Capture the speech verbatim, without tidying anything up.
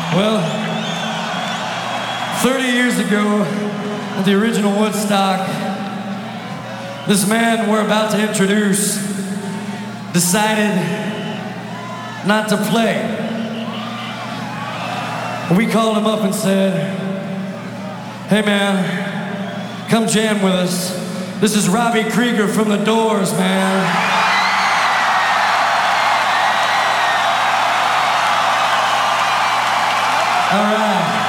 Well, thirty years ago, at the original Woodstock, this man we're about to introduce decided not to play. We called him up and said, "Hey man, come jam with us. This is Robbie Krieger from The Doors, man." All right.